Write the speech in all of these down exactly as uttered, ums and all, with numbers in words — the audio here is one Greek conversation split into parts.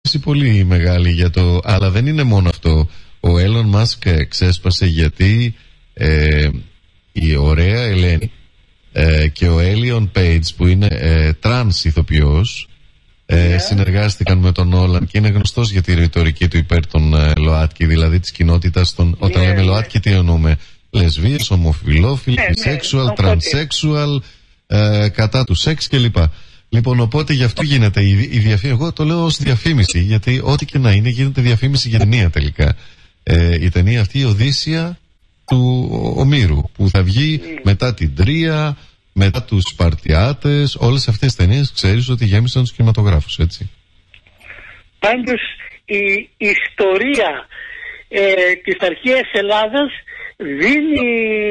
πολύ μεγάλη για το... Αλλά δεν είναι μόνο αυτό. Ο Elon Musk ξέσπασε γιατί ε, η ωραία Ελένη ε, και ο Elliot Page, που είναι ε, τρανς ηθοποιός, ε, yeah. συνεργάστηκαν με τον Όλαν και είναι γνωστός για τη ρητορική του υπέρ των ε, ΛΟΑΤΚΙ, δηλαδή της κοινότητας των... Yeah, όταν λέμε yeah. ΛΟΑΤΚΙ, τι εννοούμε? Λεσβίες, ομοφιλόφιλοι, bisexual, yeah, yeah. transsexual, ε, κατά του σεξ κλπ. Λοιπόν, οπότε γι' αυτό γίνεται η, η διαφήμιση. Εγώ το λέω ως διαφήμιση, γιατί ό,τι και να είναι γίνεται διαφήμιση για ταινία τελικά. Ε, η ταινία αυτή, η Οδύσσια του Ομήρου, που θα βγει mm. μετά την Τρία, μετά τους Σπαρτιάτες. Όλες αυτές τις ταινίες ξέρεις ότι γέμισαν τους κινηματογράφους, έτσι. Πάντως η ιστορία ε, της αρχαίας Ελλάδας δίνει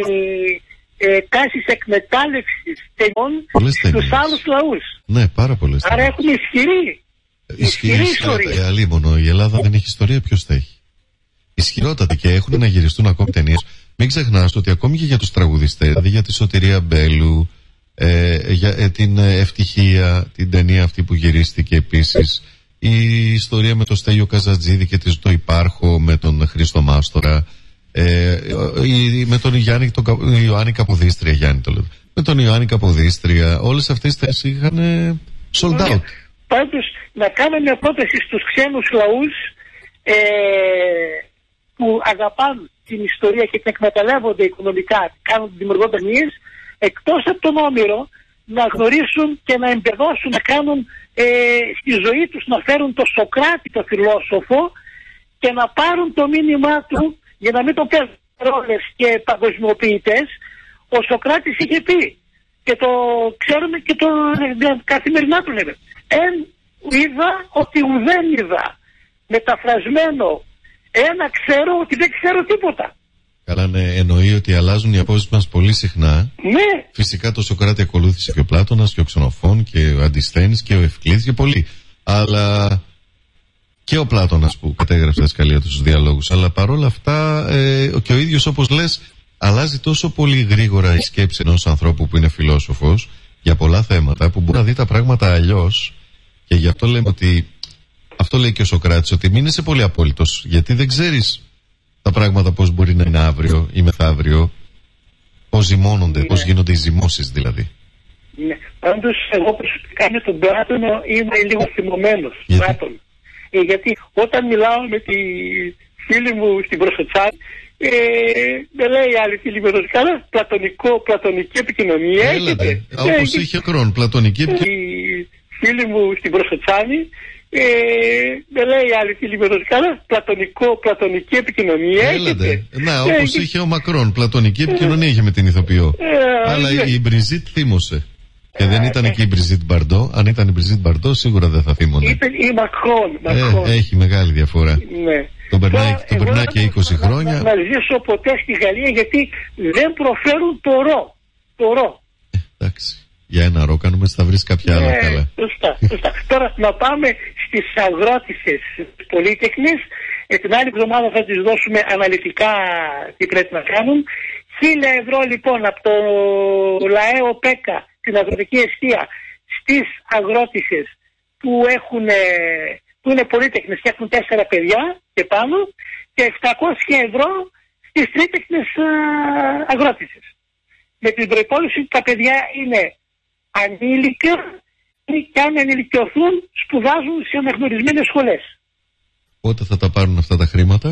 ε, τάσεις εκμετάλλευσης ταινιών στους άλλους λαούς. Ναι, πάρα πολλές. Άρα ταινίες. Έχουμε ισχυρή, ισχυρή, ισχυρή ιστορία. Ε, αλίμονο, η Ελλάδα δεν έχει ιστορία, ποιος θα έχει? Ισχυρότατη, και έχουν να γυριστούν ακόμη ταινίες. Μην ξεχνάς ότι ακόμη και για τους τραγουδιστές, δηλαδή για τη Σωτηρία Μπέλου, ε, για ε, την Ευτυχία, την ταινία αυτή που γυρίστηκε επίσης, η ιστορία με τον Στέλιο Καζατζίδη και το Υπάρχω, με τον Χρήστο Μάστορα, ε, η, με τον Γιάννη, τον Ιωάννη Καποδίστρια, Γιάννη το λέω, με τον Ιωάννη Καποδίστρια, όλες αυτές τις θέσεις είχαν sold out. Πάντως, να κάνουμε μια πρόταση στους ξένους λαούς ε, που αγαπάνε την ιστορία και την εκμεταλλεύονται οικονομικά, κάνουν δημιουργών ταινίες, εκτός από τον Όμηρο, να γνωρίσουν και να εμπεδώσουν, να κάνουν ε, στη ζωή τους, να φέρουν το Σοκράτη, το φιλόσοφο, και να πάρουν το μήνυμά του, για να μην το παίρνουν ρόλες και παγκοσμιοποιητές. Ο Σοκράτης είχε πει, και το ξέρουμε και το ε, καθημερινά του λέμε, εν είδα ότι ουδέν είδα. Μεταφρασμένο, ένα ξέρω ότι δεν ξέρω τίποτα. Καλά, ναι, εννοεί ότι αλλάζουν οι απόψεις μας πολύ συχνά. Ναι. Φυσικά το Σοκράτη ακολούθησε και ο Πλάτωνας και ο Ξενοφών και ο Αντισθένης και ο Ευκλήδης και πολλοί. Αλλά και ο Πλάτωνας που κατέγραψε τα σκαλία του στους διαλόγους. Αλλά παρόλα αυτά ε, και ο ίδιος, όπως λες, αλλάζει τόσο πολύ γρήγορα η σκέψη ενός ανθρώπου που είναι φιλόσοφος για πολλά θέματα, που μπορεί να δει τα πράγματα αλλιώς. Και γι' αυτό λέμε ότι, αυτό λέει και ο Σοκράτης, ότι μην είσαι πολύ απόλυτος, γιατί δεν ξέρεις τα πράγματα πώς μπορεί να είναι αύριο ή μεθαύριο, πώς ζυμώνονται, ναι. πώς γίνονται οι ζυμώσεις δηλαδή. Ναι. Πάντως εγώ προσωπικά με τον Πλάτωνο είμαι λίγο θυμωμένος. Γιατί? Ε, γιατί όταν μιλάω με τη φίλη μου στην Προσοτσάνη, ε, με λέει άλλη φίλη με το καλά, πλατωνικό, πλατωνική επικοινωνία. Έλατε, όπως είχε ο Κρόν, πλατωνική επικοινωνία. Η φίλη μου στην Προσοτσάνη, Ε, με λέει άλλη φίλη με το καλά, πλατωνικό, πλατωνική επικοινωνία. Έλατε. Να, όπως ε, είχε ο Μακρόν, πλατωνική επικοινωνία είχε με την ηθοποιό. Ε, Αλλά ε, η Μπριζίτ θύμωσε. Και δεν ήταν ε, και η Μπριζίτ Μπαρντό. Αν ήταν η Μπριζίτ Μπαρντό, σίγουρα δεν θα θύμωνε. Ήταν η Μακρόν. Ε, έχει μεγάλη διαφορά. Ναι. Τον περνάει, τον περνάει και είκοσι χρόνια. Να, να ζήσω ποτέ στη Γαλλία, γιατί δεν προφέρουν το ρο. Το ρο. Ε, εντάξει. Για ένα ρο κάνουμε, θα βρεις κάποια άλλα ε, καλά. Σωστά, σωστά. Τώρα να πάμε στις αγρότησες πολύτεχνες. Ε, την άλλη εβδομάδα θα τις δώσουμε αναλυτικά τι πρέπει να κάνουν. Χίλια ευρώ λοιπόν από το ΛΑΕΟ ΠΕΚΑ, την αγροτική εστία, στις αγρότησες που, έχουν, που είναι πολύτεχνες και έχουν τέσσερα παιδιά και πάνω, και επτακόσια ευρώ στις τρίτεχνες αγρότησες. Με την προϋπόθεση ότι τα παιδιά είναι ανήλικα και αν ενηλικιωθούν σπουδάζουν σε αναγνωρισμένες σχολές. Πότε θα τα πάρουν αυτά τα χρήματα?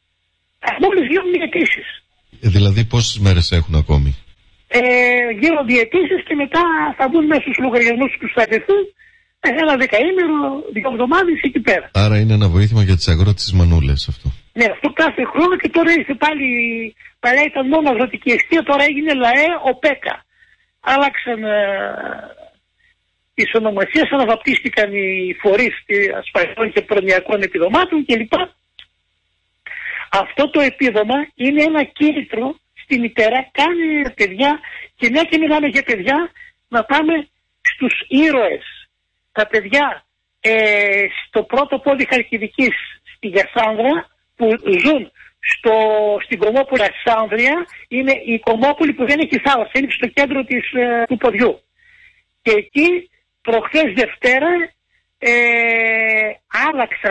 Μόλις γίνουν οι αιτήσεις. Ε, δηλαδή πόσες μέρες έχουν ακόμη? Ε, γίνονται οι αιτήσεις και μετά θα μπουν μέσα στους λογαριασμούς που θα δεθούν ένα δεκαήμερο, δύο εβδομάδες εκεί πέρα. Άρα είναι ένα βοήθημα για τις αγρότες μανούλες αυτό. Ναι, αυτό κάθε χρόνο, και τώρα ήρθε πάλι, παλιά ήταν μόνο αγροτική εστία, τώρα έγινε ΛΑΕ ΟΠΕΚΑ. Άλλαξαν ε, τις ονομασίες, αναβαπτίστηκαν οι φορείς ασφαλιστικών και προνοιακών επιδομάτων κλπ. Αυτό το επίδομα είναι ένα κίνητρο στη μητέρα, κάνει παιδιά, και μια και μιλάμε για παιδιά, να πάμε στους ήρωες. Τα παιδιά ε, στο πρώτο πόδι Χαλκιδικής, στη Γιασάνδρα, που ζουν στο, στην Κομόπολη Αλεξάνδρεια, είναι η Κομόπολη που δεν έχει θάλασσα, είναι στο κέντρο της, ε, του ποδιού. Και εκεί προχθές Δευτέρα ε, άλλαξαν